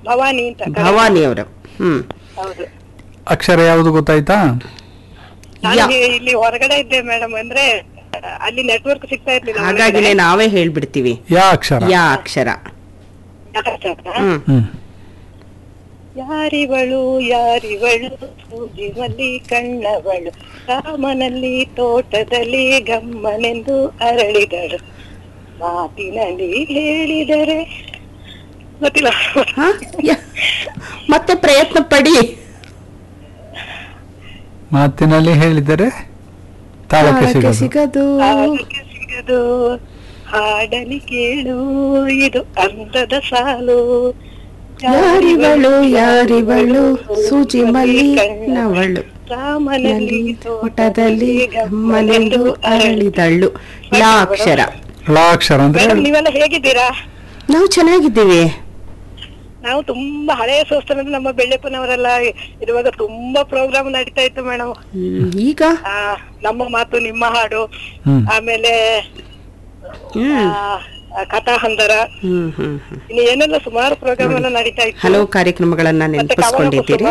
ಭವಾನಿ ಅಂತ. ಭವಾನಿ ಅವರು. ಹೌದು. ಅಕ್ಷರ ಯಾವುದು ಗೊತ್ತಾಯ್ತಾ? ನಾನು ಇಲ್ಲಿ ಹೊರಗಡೆ ಇದ್ದೆ ಮೇಡಮ್, ಅಂದ್ರೆ ಅಲ್ಲಿ ನೆಟ್ವರ್ಕ್ ಸಿಗ್ತಾ ಇರ್ಲಿಲ್ಲ. ಹಾಗಾಗಿನೇ ನಾವೇ ಹೇಳ್ಬಿಡ್ತೀವಿ. ಯಾ ಅಕ್ಷರ. ಯಾ ಅಕ್ಷರ. ಯಾರಿವಳು ಯಾರಿವಳು ಸೂಜಿ ಮಲ್ಲಿ ಕಣ್ಣವಳು, ರಾಮನಲ್ಲಿ ತೋಟದಲ್ಲಿ ಗಮ್ಮನೆಂದು ಅರಳಿದಳು, ಮಾತಿನಲ್ಲಿ ಹೇಳಿದರೆ ಗೊತ್ತಿಲ್ಲ. ಮತ್ತೆ ಪ್ರಯತ್ನ ಪಡಿ. ಮಾತಿನಲ್ಲಿ ಹೇಳಿದರೆ ತಾಳಕ್ಕೆ ಸಿಗದು. ತಾಳಕ್ಕೆ ಸಿಗದು, ಹಾಡಲಿ ಕೇಳು ಇದು ಅಂದದ ಸಾಲು. ಯಾರಿವಳು ಯಾರಿವಳು ಸೂಜಿ ಮಲ್ಲಿ ಕಣ್ಣವಳು, ರಾಮನಲ್ಲಿ ತೋಟದಲ್ಲಿ ಗಮ್ಮನೆಂದು ಅರಳಿದಳು. ಲಾ ಅಕ್ಷರ. ಲಾ ಅಕ್ಷರ ಅಂದ್ರೆ ಮೇಡಮ್ ನೀವೆಲ್ಲ ಹೇಗಿದ್ದೀರಾ? ನಾವು ಚೆನ್ನಾಗಿದ್ದೀವಿ. ನಾವು ತುಂಬಾ ಹಳೆಯ ಸಂಸ್ಥಾನದ ನಮ್ಮ ಬೆಳ್ಳೆಪ್ಪನವರೆಲ್ಲ ಇರುವಾಗ ತುಂಬಾ ಪ್ರೋಗ್ರಾಮ್ ನಡೀತಾ ಇತ್ತು ಮೇಡಮ್. ಈಗ ನಮ್ಮ ಮಾತು ನಿಮ್ಮ ಹಾಡು, ಆಮೇಲೆ ಕಥಾ ಹಂದರ, ಇನ್ನು ಏನೆಲ್ಲ ಸುಮಾರು ಪ್ರೋಗ್ರಾಮ್ ಎಲ್ಲ ನಡೀತಾ ಇತ್ತು. ಹಲವು ಕಾರ್ಯಕ್ರಮಗಳನ್ನ ನೆನಪಿಸ್ಕೊಂಡಿದ್ದೀರಿ.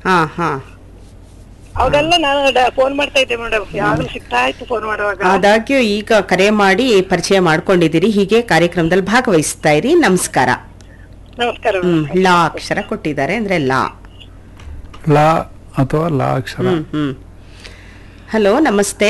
ಅವಾಗೆಲ್ಲ ನಾನು ಫೋನ್ ಮಾಡ್ತಾ ಇದ್ದೆ ಮೇಡಮ್, ಯಾವಾಗಲೂ ಸಿಗ್ತಾ ಇತ್ತು ಫೋನ್ ಮಾಡುವಾಗ. ಆದಾಗ್ಯೂ ಈಗ ಕರೆ ಮಾಡಿ ಪರಿಚಯ ಮಾಡ್ಕೊಂಡಿದ್ದೀರಿ. ಹೀಗೆ ಕಾರ್ಯಕ್ರಮದಲ್ಲಿ ಭಾಗವಹಿಸ್ತಾ ಇರಿ. ನಮಸ್ಕಾರ. ನಮಸ್ಕಾರ. ಲಾ ಅಕ್ಷರ ಕೊಟ್ಟಿದ್ದಾರೆ, ಅಂದ್ರೆ ಲಾ ಲಾ ಅಥವಾ ಲಾ ಅಕ್ಷರ. ಹಲೋ ನಮಸ್ತೆ.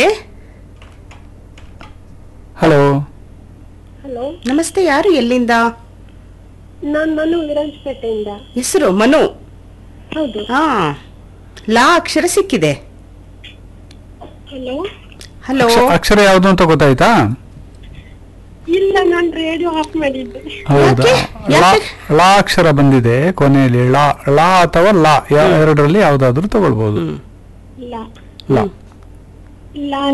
ಹಲೋ ಹಲೋ ನಮಸ್ತೆ. ಯಾರು ಎಲ್ಲಿಂದ? ನಾನು ವಿರಾಜಪೇಟೆಯಿಂದ. ಹೆಸರು ಮನು. ಹೌದು. ಹಾ, ಲಾ ಅಕ್ಷರ ಸಿಕ್ಕಿದೆ. Hello hello. ಅಕ್ಷರ ಯಾವುದು ಅಂತ ಗೊತ್ತಾಯ್ತಾ? ಇಲ್ಲ, ನಾನು ರೇಡಿಯೋ ಆಫ್ ಮಾಡಿದ್ದೆ. ಹೌದಾ? ಲಾ ಅಕ್ಷರ ಬಂದಿದೆ ಕೊನೆಯಲ್ಲಿ. ಲಾ ಲಾ ಅಥವಾ ಲಾ ಎರಡರಲ್ಲಿ ಯಾವ್ದಾದ್ರು ತಗೊಳ್ಬಹುದು. ಇಲ್ಲ.